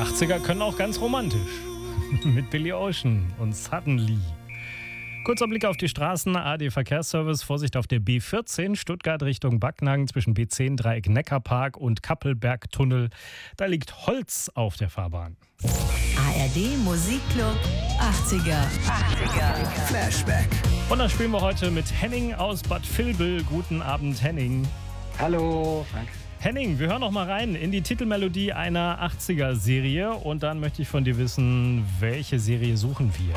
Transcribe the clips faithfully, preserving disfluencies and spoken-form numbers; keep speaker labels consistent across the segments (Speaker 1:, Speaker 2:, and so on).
Speaker 1: achtziger können auch ganz romantisch. Mit Billy Ocean und Suddenly. Kurzer Blick auf die Straßen. A D Verkehrsservice. Vorsicht auf der B vierzehn. Stuttgart Richtung Backnang zwischen B zehn, Dreieck Neckarpark und Kappelbergtunnel. Da liegt Holz auf der Fahrbahn.
Speaker 2: A R D Musikclub achtziger. achtziger.
Speaker 3: Flashback.
Speaker 1: Und das spielen wir heute mit Henning aus Bad Vilbel. Guten Abend, Henning.
Speaker 4: Hallo, Frank.
Speaker 1: Henning, wir hören noch mal rein in die Titelmelodie einer achtziger-Serie. Und dann möchte ich von dir wissen, welche Serie suchen wir?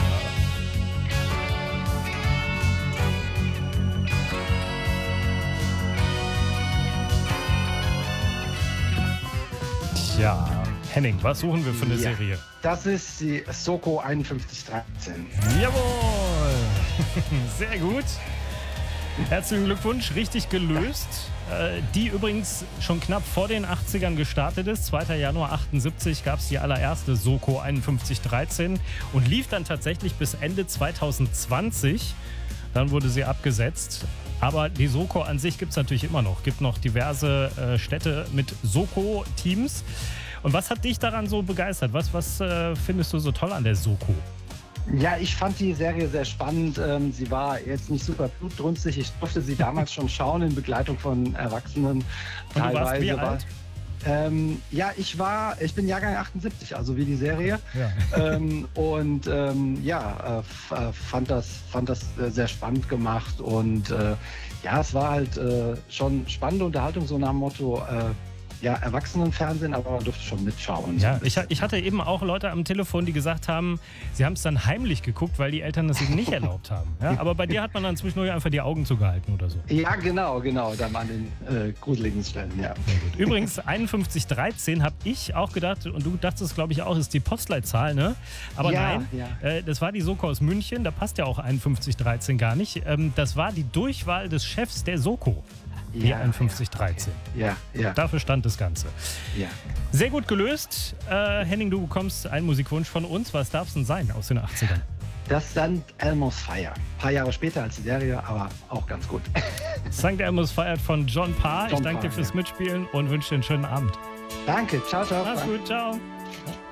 Speaker 1: Tja, Henning, was suchen wir für eine
Speaker 4: Ja,
Speaker 1: Serie?
Speaker 4: Das ist die Soko einundfünfzig dreizehn.
Speaker 1: Jawohl! Sehr gut. Herzlichen Glückwunsch, richtig gelöst. Äh, die übrigens schon knapp vor den achtzigern gestartet ist. zweiter Januar achtundsiebzig gab es die allererste Soko einundfünfzig dreizehn und lief dann tatsächlich bis Ende zweitausendzwanzig. Dann wurde sie abgesetzt. Aber die Soko an sich gibt es natürlich immer noch. Es gibt noch diverse äh, Städte mit Soko-Teams. Und was hat dich daran so begeistert? Was, was äh, findest du so toll an der Soko?
Speaker 4: Ja, ich fand die Serie sehr spannend. Ähm, sie war jetzt nicht super blutrünstig. Ich durfte sie damals schon schauen in Begleitung von Erwachsenen.
Speaker 1: Und du warst wie
Speaker 4: war,
Speaker 1: alt?
Speaker 4: Ähm, ja, ich war, ich bin Jahrgang achtundsiebzig, also wie die Serie.
Speaker 1: Ja.
Speaker 4: ähm, und ähm, ja, äh, f- äh, fand das, fand das äh, sehr spannend gemacht. Und äh, ja, es war halt äh, schon spannende Unterhaltung, so nach dem Motto, äh, ja, Erwachsenenfernsehen, aber man durfte schon mitschauen.
Speaker 1: Ja, ich, ich hatte eben auch Leute am Telefon, die gesagt haben, sie haben es dann heimlich geguckt, weil die Eltern das eben nicht erlaubt haben. Ja, aber bei dir hat man dann zwischendurch einfach die Augen zugehalten oder so.
Speaker 4: Ja, genau, genau, dann an den äh, gruseligen Stellen, ja.
Speaker 1: Übrigens, einundfünfzig dreizehn habe ich auch gedacht, und du dachtest, glaube ich, auch, ist die Postleitzahl, ne? Aber
Speaker 4: Ja,
Speaker 1: nein,
Speaker 4: ja.
Speaker 1: äh, das war die Soko aus München, da passt ja auch einundfünfzig dreizehn gar nicht. Ähm, das war die Durchwahl des Chefs der Soko, die
Speaker 4: Ja,
Speaker 1: einundfünfzig dreizehn.
Speaker 4: Ja, ja,
Speaker 1: Dafür stand das Ganze.
Speaker 4: ja.
Speaker 1: Sehr gut gelöst. Äh, Henning, du bekommst einen Musikwunsch von uns. Was darf es denn sein aus den achtzigern?
Speaker 4: Das Sankt Elmo's Fire. Ein paar Jahre später als die Serie, aber auch ganz gut.
Speaker 1: Sankt Elmo's feiert von John Parr. Ich
Speaker 4: John
Speaker 1: danke dir
Speaker 4: Parr,
Speaker 1: fürs
Speaker 4: ja.
Speaker 1: Mitspielen und wünsche dir einen schönen Abend.
Speaker 4: Danke, ciao, ciao.
Speaker 1: Mach's
Speaker 4: Frank.
Speaker 1: gut, ciao.